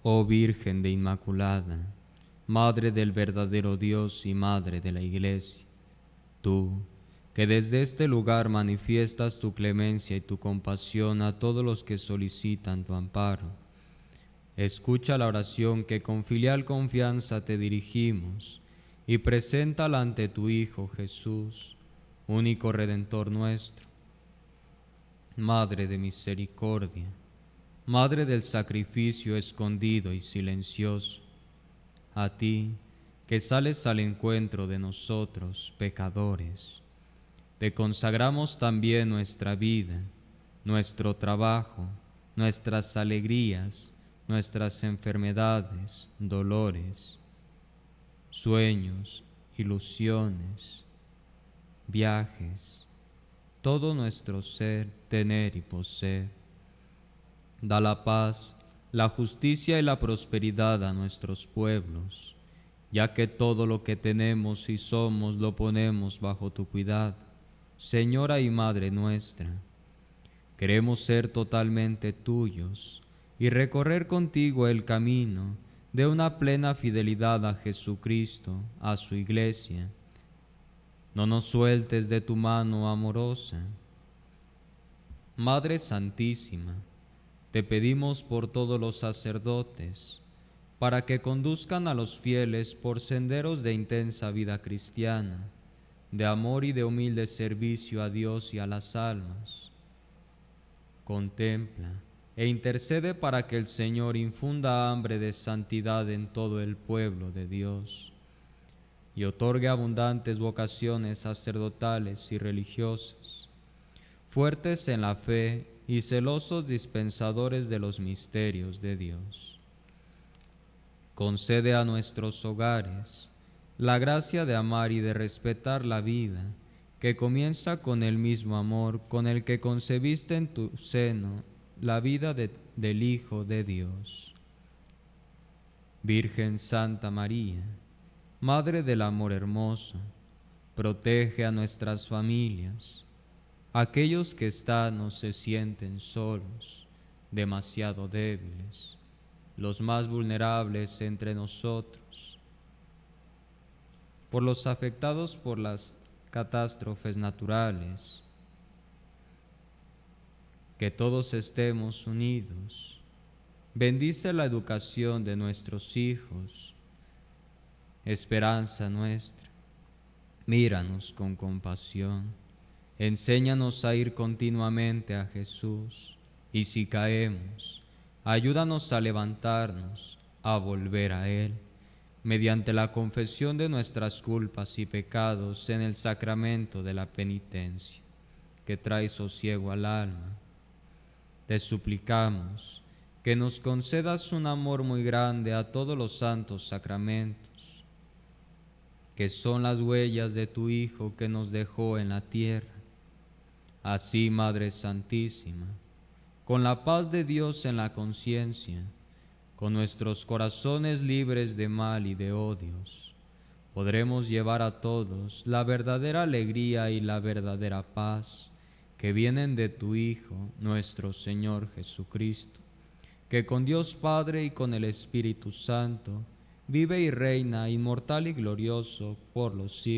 Oh Virgen de Inmaculada, Madre del verdadero Dios y Madre de la Iglesia, tú, que desde este lugar manifiestas tu clemencia y tu compasión a todos los que solicitan tu amparo, escucha la oración que con filial confianza te dirigimos y preséntala ante tu Hijo Jesús, único Redentor nuestro. Madre de misericordia, Madre del sacrificio escondido y silencioso, a ti, que sales al encuentro de nosotros, pecadores, te consagramos también nuestra vida, nuestro trabajo, nuestras alegrías, nuestras enfermedades, dolores, sueños, ilusiones, viajes, todo nuestro ser, tener y poseer. Da la paz, la justicia y la prosperidad a nuestros pueblos, ya que todo lo que tenemos y somos lo ponemos bajo tu cuidado, Señora y Madre nuestra. Queremos ser totalmente tuyos y recorrer contigo el camino de una plena fidelidad a Jesucristo, a su Iglesia. No nos sueltes de tu mano amorosa. Madre Santísima, te pedimos por todos los sacerdotes, para que conduzcan a los fieles por senderos de intensa vida cristiana, de amor y de humilde servicio a Dios y a las almas. Contempla e intercede para que el Señor infunda hambre de santidad en todo el pueblo de Dios y otorgue abundantes vocaciones sacerdotales y religiosas, fuertes en la fe y celosos dispensadores de los misterios de Dios. Concede a nuestros hogares la gracia de amar y de respetar la vida, que comienza con el mismo amor con el que concebiste en tu seno la vida del Hijo de Dios. Virgen Santa María, Madre del amor hermoso, protege a nuestras familias, aquellos que están o se sienten solos, demasiado débiles, los más vulnerables entre nosotros, por los afectados por las catástrofes naturales, que todos estemos unidos. Bendice la educación de nuestros hijos, esperanza nuestra. Míranos con compasión. Enséñanos a ir continuamente a Jesús, y si caemos, ayúdanos a levantarnos, a volver a Él, mediante la confesión de nuestras culpas y pecados en el sacramento de la penitencia, que trae sosiego al alma. Te suplicamos que nos concedas un amor muy grande a todos los santos sacramentos, que son las huellas de tu Hijo que nos dejó en la tierra. Así, Madre Santísima, con la paz de Dios en la conciencia, con nuestros corazones libres de mal y de odios, podremos llevar a todos la verdadera alegría y la verdadera paz que vienen de tu Hijo, nuestro Señor Jesucristo, que con Dios Padre y con el Espíritu Santo vive y reina inmortal y glorioso por los siglos